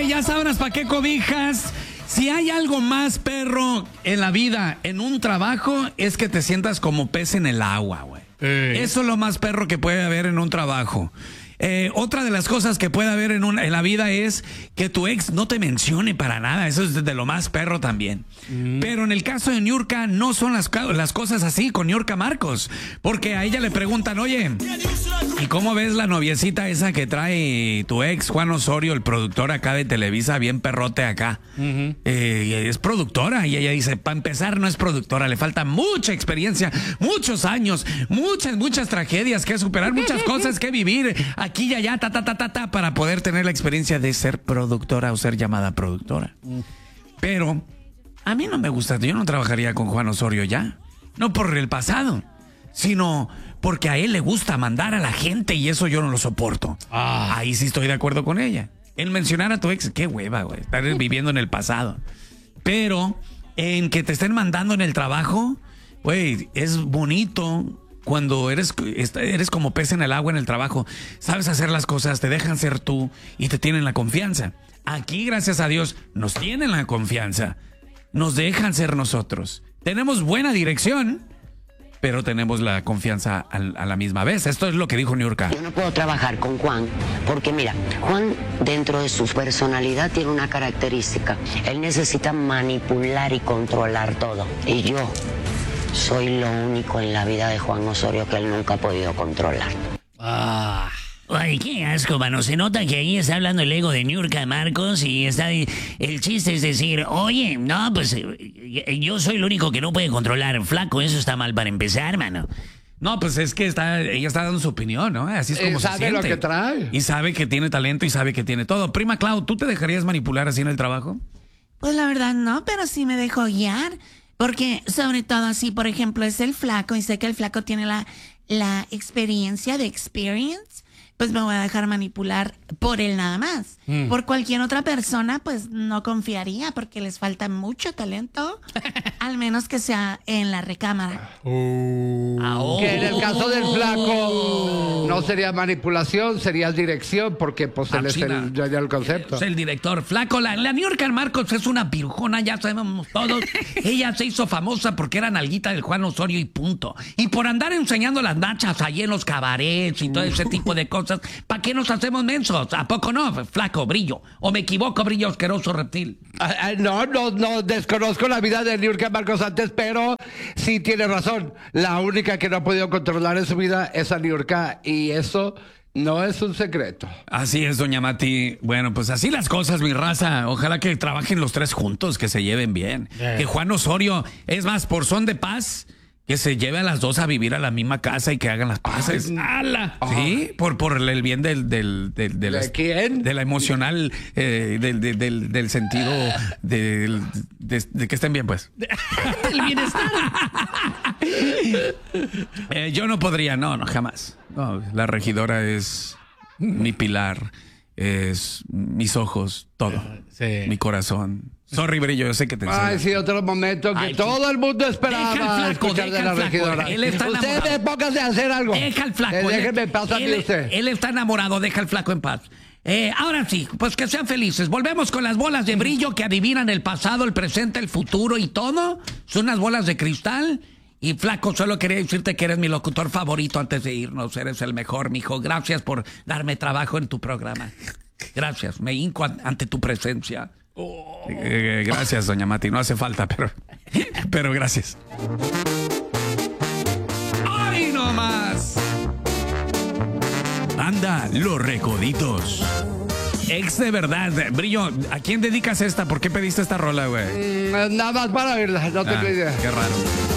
Oye, ya sabrás para qué cobijas. Si hay algo más perro en la vida, en un trabajo, es que te sientas como pez en el agua, güey. Eso es lo más perro que puede haber en un trabajo. Otra de las cosas que puede haber en la vida es que tu ex no te mencione para nada. Eso es de lo más perro también. Pero en el caso de Niurka no son las cosas así con Niurka Marcos. Porque a ella le preguntan, oye, ¿y cómo ves la noviecita esa que trae tu ex, Juan Osorio, el productor acá de Televisa, bien perrote acá? Es productora. Y ella dice, para empezar no es productora, le falta mucha experiencia, muchos años, muchas tragedias que superar, muchas cosas que vivir aquí y allá, para poder tener la experiencia de ser productora o ser llamada productora. Pero a mí no me gusta, yo no trabajaría con Juan Osorio ya. No por el pasado, sino porque a él le gusta mandar a la gente y eso yo no lo soporto. Ahí sí estoy de acuerdo con ella. El mencionar a tu ex, qué hueva, güey, estar viviendo en el pasado. Pero en que te estén mandando en el trabajo, güey, es bonito. Cuando eres como pez en el agua en el trabajo, sabes hacer las cosas, te dejan ser tú y te tienen la confianza. Aquí, gracias a Dios, nos tienen la confianza. Nos dejan ser nosotros. Tenemos buena dirección, pero tenemos la confianza a la misma vez. Esto es lo que dijo Niurka. Yo no puedo trabajar con Juan porque, mira, Juan dentro de su personalidad tiene una característica. Él necesita manipular y controlar todo. Y yo soy lo único en la vida de Juan Osorio que él nunca ha podido controlar. Ay, qué asco, mano. Se nota que ahí está hablando el ego de Niurka Marcos y está el chiste es decir, oye, no, pues yo soy el único que no puede controlar. Flaco, eso está mal para empezar, mano. No, pues es que ella está dando su opinión, ¿no? Así es como se siente. Sabe lo que trae. Y sabe que tiene talento y sabe que tiene todo. Prima Clau, ¿tú te dejarías manipular así en el trabajo? Pues la verdad no, pero sí me dejo guiar. Porque sobre todo así, por ejemplo, es el flaco y sé que el flaco tiene la experiencia de experience, pues me voy a dejar manipular por él nada más. Por cualquier otra persona, pues no confiaría porque les falta mucho talento, al menos que sea en la recámara. Que en el caso del flaco no sería manipulación, sería dirección, porque pues él es el concepto. Es el director. Flaco, la Niurka Marcos es una pirujona, ya sabemos todos. Ella se hizo famosa porque era nalguita del Juan Osorio y punto. Y por andar enseñando las nachas ahí en los cabarets y todo ese tipo de cosas, ¿para qué nos hacemos mensos? ¿A poco no? Flaco, brillo. ¿O me equivoco, brillo asqueroso reptil? No desconozco la vida de Niurka Marcos antes, pero sí tiene razón. La única que no ha podido controlar en su vida es a Niurka y eso no es un secreto. Así es, doña Mati. Bueno, pues así las cosas, mi raza. Ojalá que trabajen los tres juntos, que se lleven bien. Que Juan Osorio, es más, por son de paz, que se lleve a las dos a vivir a la misma casa y que hagan las paces. ¡Hala! Sí, por el bien ¿De quién? De la emocional, del sentido de que estén bien, pues. El bienestar. Yo no podría, no, jamás. No, la regidora es mi pilar, es mis ojos, todo. Sí. Mi corazón. Sorry, brillo, yo sé que te enseño. Ay, sí, otro momento que todo el mundo esperaba escuchar de la regidora. Él está enamorado. Usted póngase a hacer algo. Deja al flaco. Déjeme pasar a usted. Él está enamorado, deja al flaco en paz. Ahora sí, pues que sean felices. Volvemos con las bolas de brillo que adivinan el pasado, el presente, el futuro y todo. Son unas bolas de cristal. Y flaco, solo quería decirte que eres mi locutor favorito antes de irnos. Eres el mejor, mijo. Gracias por darme trabajo en tu programa. Gracias. Me hinco ante tu presencia. Gracias, doña Mati. No hace falta, pero gracias. ¡Ay, no más! Anda, los recoditos. Ex de verdad. Brillo, ¿a quién dedicas esta? ¿Por qué pediste esta rola, güey? Nada más para verla, no tengo idea. Qué raro.